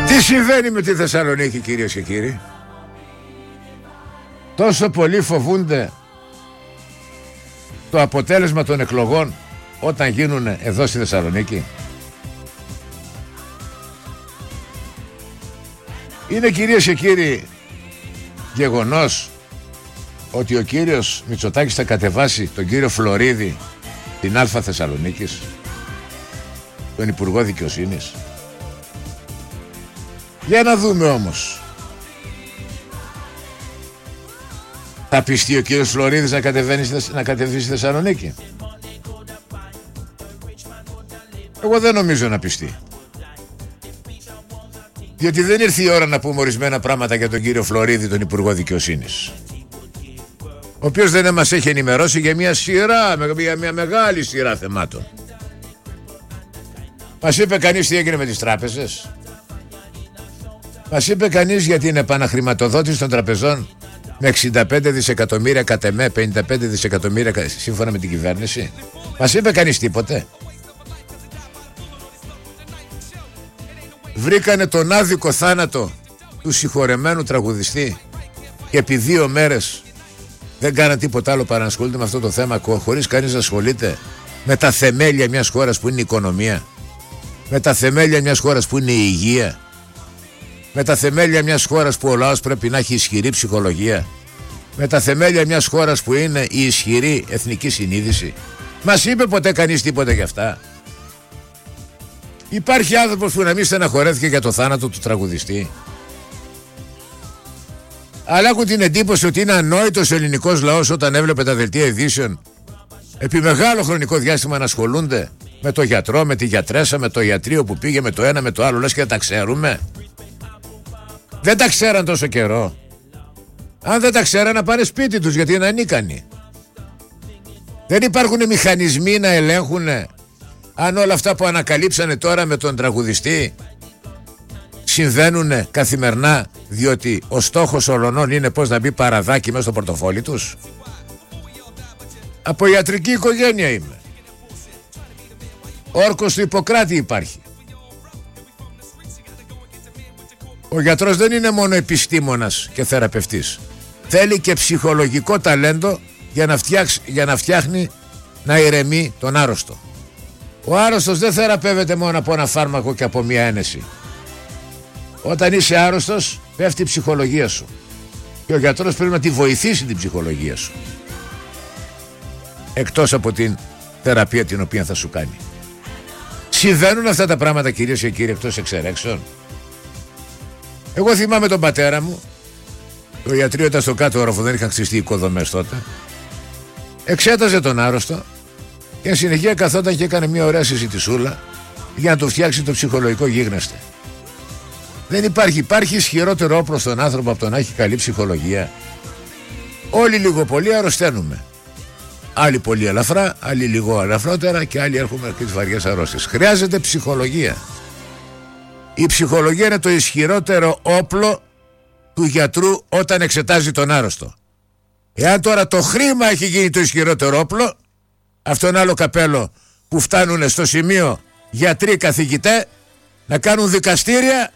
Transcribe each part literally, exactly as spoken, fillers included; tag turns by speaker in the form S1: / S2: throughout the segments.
S1: Τι συμβαίνει με τη Θεσσαλονίκη, κυρίες και κύριοι? Τόσο πολλοί φοβούνται το αποτέλεσμα των εκλογών όταν γίνουν εδώ στη Θεσσαλονίκη. Είναι, κυρίες και κύριοι, γεγονός ότι ο κύριος Μητσοτάκης θα κατεβάσει τον κύριο Φλωρίδη την Α Θεσσαλονίκης, τον Υπουργό Δικαιοσύνης. Για να δούμε όμως. Θα πιστεί ο κύριος Φλωρίδης να κατεβαίνει, να κατεβεί στη Θεσσαλονίκη? Εγώ δεν νομίζω να πιστεί. Διότι δεν ήρθε η ώρα να πούμε ορισμένα πράγματα για τον κύριο Φλωρίδη, τον Υπουργό Δικαιοσύνης, ο οποίος δεν μας έχει ενημερώσει για μια σειρά, για μια μεγάλη σειρά θεμάτων. Μας είπε κανείς τι έγινε με τις τράπεζες? Μας είπε κανείς για την επαναχρηματοδότηση των τραπεζών με εξήντα πέντε δισεκατομμύρια κατ' εμέ, πενήντα πέντε δισεκατομμύρια σύμφωνα με την κυβέρνηση? Μας είπε κανείς τίποτε? Βρήκανε τον άδικο θάνατο του συγχωρεμένου τραγουδιστή και επί δύο μέρες δεν κάνανε τίποτα άλλο παρά να ασχολούνται με αυτό το θέμα, χωρίς κανείς να ασχολείται με τα θεμέλια μιας χώρας που είναι η οικονομία, με τα θεμέλια μιας χώρας που είναι η υγεία, με τα θεμέλια μιας χώρας που ο λαός πρέπει να έχει ισχυρή ψυχολογία, με τα θεμέλια μιας χώρας που είναι η ισχυρή εθνική συνείδηση. Μας είπε ποτέ κανείς τίποτα γι' αυτά? Υπάρχει άνθρωπος που να μην στεναχωρέθηκε για το θάνατο του τραγουδιστή? Αλλά έχω την εντύπωση ότι είναι ανόητος ο ελληνικός λαός όταν έβλεπε τα δελτία ειδήσεων επί μεγάλο χρονικό διάστημα να ασχολούνται με το γιατρό, με τη γιατρέσα, με το ιατρείο που πήγε, με το ένα, με το άλλο. Λες και δεν τα ξέρουμε? Δεν τα ξέραν τόσο καιρό? Αν δεν τα ξέραν, να πάνε σπίτι τους, γιατί είναι ανίκανοι. Δεν υπάρχουν μηχανισμοί να ελέγχουν αν όλα αυτά που ανακαλύψανε τώρα με τον τραγουδιστή συμβαίνουν καθημερινά, διότι ο στόχος ολονών είναι πώς να μπει παραδάκι μέσα στο πορτοφόλι τους. Από ιατρική οικογένεια είμαι. Όρκος του Ιπποκράτη υπάρχει. Ο γιατρός δεν είναι μόνο επιστήμονας και θεραπευτής. Θέλει και ψυχολογικό ταλέντο για να, φτιάξει, για να φτιάχνει να ηρεμεί τον άρρωστο. Ο άρρωστος δεν θεραπεύεται μόνο από ένα φάρμακο και από μια ένεση. Όταν είσαι άρρωστος, πέφτει η ψυχολογία σου. Και ο γιατρός πρέπει να τη βοηθήσει την ψυχολογία σου. Εκτός από την θεραπεία την οποία θα σου κάνει. Συμβαίνουν αυτά τα πράγματα, κυρίες και κύριοι, εκτός εξαιρέξεων? Εγώ θυμάμαι τον πατέρα μου. Το ιατρείο ήταν στο κάτω όροφο, δεν είχαν χτιστεί οικοδομές τότε. Εξέταζε τον άρρωστο και εν συνεχεία καθόταν και έκανε μια ωραία συζητησούλα για να του φτιάξει το ψυχολογικό γίγνεσθε. Δεν υπάρχει, υπάρχει ισχυρότερο όπλο στον άνθρωπο από το να έχει καλή ψυχολογία? Όλοι λίγο πολύ αρρωσταίνουμε. Άλλοι πολύ ελαφρά, άλλοι λίγο ελαφρότερα και άλλοι έρχομαι και τις βαριές αρρώστιες. Χρειάζεται ψυχολογία. Η ψυχολογία είναι το ισχυρότερο όπλο του γιατρού όταν εξετάζει τον άρρωστο. Εάν τώρα το χρήμα έχει γίνει το ισχυρότερο όπλο, αυτό είναι άλλο καπέλο που φτάνουν στο σημείο γιατροί καθηγητέ να κάνουν δικαστήρια,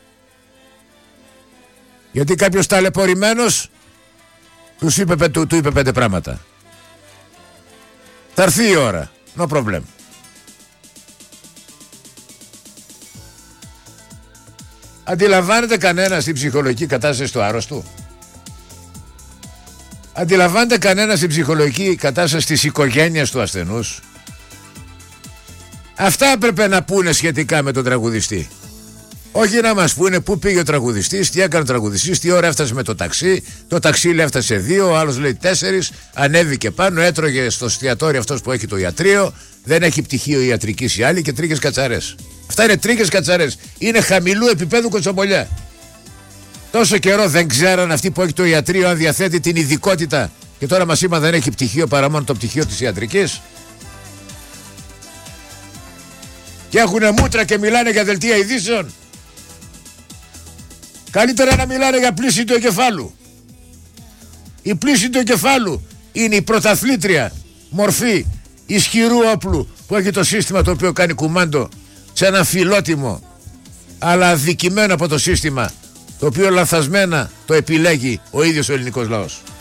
S1: γιατί κάποιος ταλαιπωρημένος τους είπε, του, του είπε πέντε πράγματα. Θα έρθει η ώρα, no problem. Αντιλαμβάνεται κανένας την ψυχολογική κατάσταση του άρρωστου? Αντιλαμβάνεται κανένας την ψυχολογική κατάσταση της οικογένειας του ασθενούς? Αυτά έπρεπε να πούνε σχετικά με τον τραγουδιστή. Όχι να μας πούνε πού πήγε ο τραγουδιστής, τι έκανε ο τραγουδιστής, τι ώρα έφτασε με το ταξί. Το ταξί λέει έφτασε δύο, ο άλλος λέει τέσσερις. Ανέβηκε πάνω, έτρωγε στο εστιατόριο αυτός που έχει το ιατρείο. Δεν έχει πτυχίο ιατρικής η άλλη και τρίκες κατσαρές. Αυτά είναι τρίκες κατσαρές. Είναι χαμηλού επίπεδου κοτσομπολιά. Τόσο καιρό δεν ξέραν αυτοί που έχει το ιατρείο αν διαθέτει την ειδικότητα. Και τώρα μας είπαν δεν έχει πτυχίο παρά μόνο το πτυχίο της ιατρικής. Και έχουνε μούτρα και μιλάνε για δελτία ειδήσεων. Καλύτερα να μιλάνε για πλήση του εγκεφάλου. Η πλήση του εγκεφάλου είναι η πρωταθλήτρια μορφή ισχυρού όπλου που έχει το σύστημα το οποίο κάνει κουμάντο σε ένα φιλότιμο αλλά αδικημένο από το σύστημα, το οποίο λαθασμένα το επιλέγει ο ίδιος ο ελληνικός λαός.